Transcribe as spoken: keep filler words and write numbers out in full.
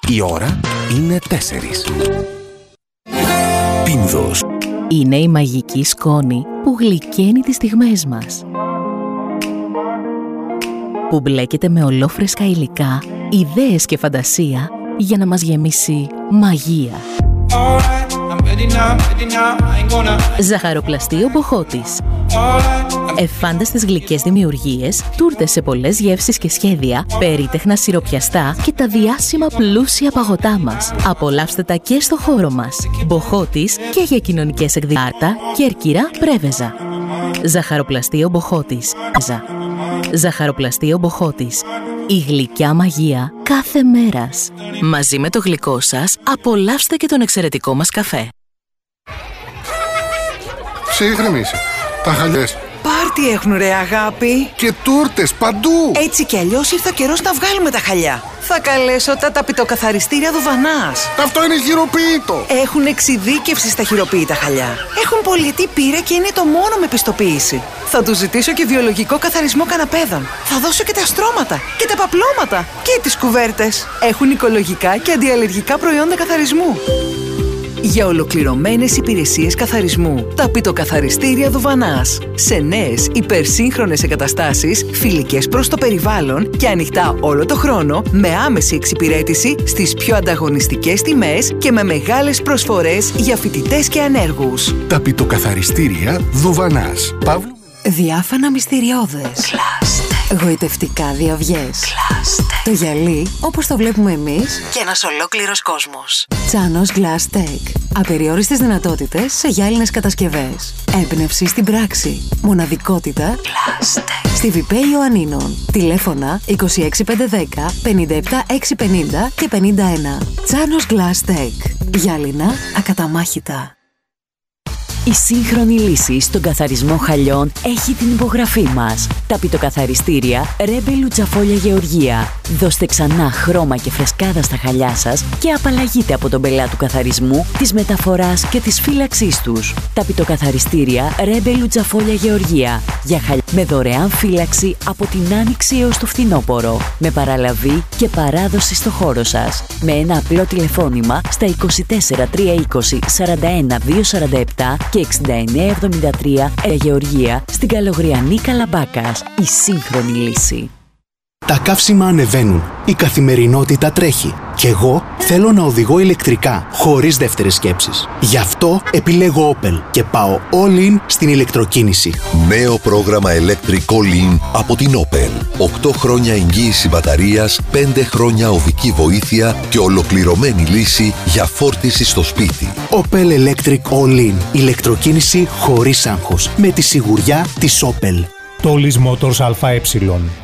Η ώρα είναι τέσσερις. Πίνδος. Είναι η μαγική σκόνη που γλυκαίνει τις στιγμές μας. Που μπλέκεται με ολόφρεσκα υλικά, ιδέες και φαντασία για να μας γεμίσει μαγεία. Ζαχαροπλαστείο Μποχώτης. Εφάνταστες γλυκές δημιουργίες, τούρτες σε πολλές γεύσεις και σχέδια, περίτεχνα σιροπιαστά και τα διάσημα πλούσια παγωτά μας. Απολαύστε τα και στο χώρο μας. Μποχώτης και για κοινωνικές εκδηλώσεις. Κέρκυρα, Πρέβεζα. Ζαχαροπλαστείο Μποχώτης. Ζαχαροπλαστείο Μποχώτης. Η γλυκιά μαγεία κάθε μέρας. Μαζί με το γλυκό σας, απολαύστε και τον εξαιρετικό μας καφέ. Ψύχρεμη είσαι. Τα χαλιές. Πάρτι έχουν ρε αγάπη. Και τούρτες παντού. Έτσι κι αλλιώς ήρθε ο καιρός να βγάλουμε τα χαλιά. Θα καλέσω τα ταπητοκαθαριστήρια Δουβανάς. Αυτό είναι χειροποίητο. Έχουν εξειδίκευση στα χειροποίητα χαλιά. Έχουν πολιτή πείρα και είναι το μόνο με πιστοποίηση. Θα τους ζητήσω και βιολογικό καθαρισμό καναπέδων. Θα δώσω και τα στρώματα και τα παπλώματα και τις κουβέρτες. Έχουν οικολογικά και αντιαλλεργικά προϊόντα καθαρισμού. Για ολοκληρωμένες υπηρεσίες καθαρισμού, ταπητοκαθαριστήρια Δουβανάς. Σε νέες υπερσύγχρονες εγκαταστάσεις, φιλικές προς το περιβάλλον και ανοιχτά όλο το χρόνο, με άμεση εξυπηρέτηση στις πιο ανταγωνιστικές τιμές και με μεγάλες προσφορές για φοιτητές και ανέργους. Ταπητοκαθαριστήρια Δουβανάς. Παύλου. Διάφανα μυστηριώδες. Κλάστε. Γοητευτικά διαυγές. Κλάστε. Το γυαλί όπως το βλέπουμε εμείς Και ένας ολόκληρος κόσμος. Τσάνος Glass Tech. Απεριόριστες δυνατότητες σε γυάλινες κατασκευές. Έμπνευση στην πράξη. Μοναδικότητα. Κλάστε. Στη Βιπέ Ιωαννίνων. Τηλέφωνα είκοσι έξι πεντακόσια δέκα πενήντα επτά εξακόσια πενήντα και πενήντα ένα. Τσάνος Glass Tech. Γυάλινα ακαταμάχητα. Η σύγχρονη λύση στον καθαρισμό χαλιών έχει την υπογραφή μας. Ταπητοκαθαριστήρια Ρέμπε Λουτσαφόλια Γεωργία. Δώστε ξανά χρώμα και φρεσκάδα στα χαλιά σας και απαλλαγείτε από τον πελά του καθαρισμού, της μεταφοράς και της φύλαξής τους. Ταπητοκαθαριστήρια Ρέμπε Λουτσαφόλια Γεωργία. Για χαλιά με δωρεάν φύλαξη από την άνοιξη έως το φθινόπωρο. Με παραλαβή και παράδοση στο χώρο σας. Με ένα απλό τηλεφώνημα στα είκοσι τέσσερα τριακόσια είκοσι σαράντα ένα διακόσια σαράντα επτά και εξήντα εννέα εβδομήντα τρία Γεωργία στην Καλογριανή Καλαμπάκας. Η σύγχρονη λύση. Τα καύσιμα ανεβαίνουν. Η καθημερινότητα τρέχει. Κι εγώ θέλω να οδηγώ ηλεκτρικά, χωρίς δεύτερες σκέψεις. Γι' αυτό επιλέγω Opel και πάω all in στην ηλεκτροκίνηση. Νέο πρόγραμμα Electric All In από την Opel. οκτώ χρόνια εγγύηση μπαταρίας, πέντε χρόνια οδική βοήθεια και ολοκληρωμένη λύση για φόρτιση στο σπίτι. Opel Electric All In. Ηλεκτροκίνηση χωρίς άγχος. Με τη σιγουριά της Opel. Τόλις Motors ΑΕ.